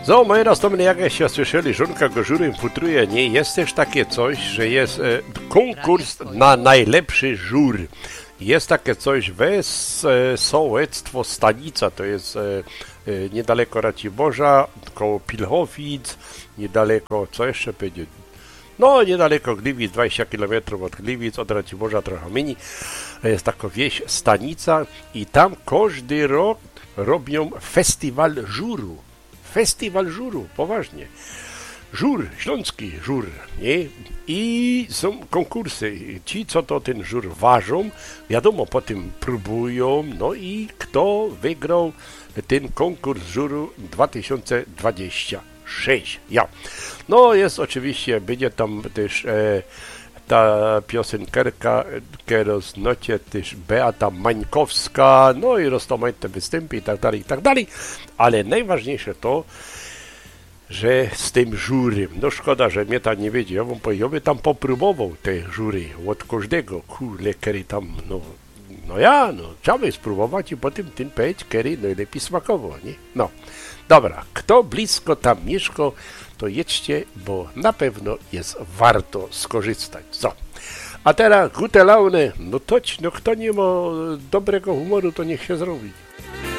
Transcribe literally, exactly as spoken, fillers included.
No, moi roztomni, jakieście słyszeli, żonka go żurem futruje, nie? Jest też takie coś, że jest e, konkurs na najlepszy żur. Jest takie coś, wes e, sołectwo Stanica, to jest e, e, niedaleko Raciborza, koło Pilchowic, niedaleko, co jeszcze powiedzieć? No, niedaleko Gliwic, dwadzieścia kilometrów od Gliwic, od Raciborza trochę mniej. Jest taka wieś Stanica i tam każdy rok robią festiwal żuru. Festiwal żuru, poważnie. Żur, śląski żur, nie? I są konkursy. Ci, co to ten żur ważą, wiadomo, potem próbują, no i kto wygrał ten konkurs żuru dwa tysiące dwudziesty szósty. Ja. No, jest oczywiście, będzie tam też e, ta piosenkarka, która znocie też Beata Mańkowska, no i rozmaite występy i tak dalej, i tak dalej, ale najważniejsze to, że z tym żurem, no szkoda, że mnie tam nie wiedzie, ja bym powiedział, ja by tam popróbował te żury od każdego, kurde, który tam, no, no ja, no, trzeba by spróbować i potem ten powiedzieć, który najlepiej smakował, nie? No, dobra, kto blisko tam mieszka, to jedźcie, bo na pewno jest warto skorzystać. Co? A teraz gute laune, no toć, no kto nie ma dobrego humoru, to niech się zrobi.